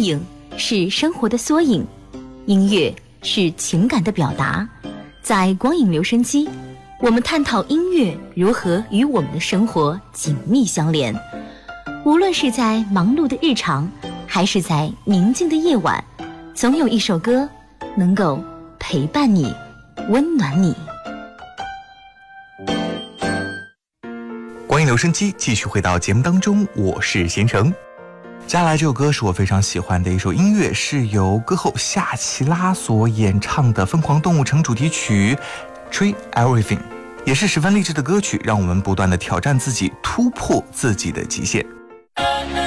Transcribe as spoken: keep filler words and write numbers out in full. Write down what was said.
影是生活的缩影，音乐是情感的表达。在光影留声机，我们探讨音乐如何与我们的生活紧密相连。无论是在忙碌的日常，还是在宁静的夜晚，总有一首歌能够陪伴你，温暖你。 光影留声机继续回到节目当中，我是贤成。接下来这首歌是我非常喜欢的一首音乐，是由歌后夏奇拉所演唱的《疯狂动物城》主题曲 Treat Everything， 也是十分励志的歌曲，让我们不断的挑战自己，突破自己的极限。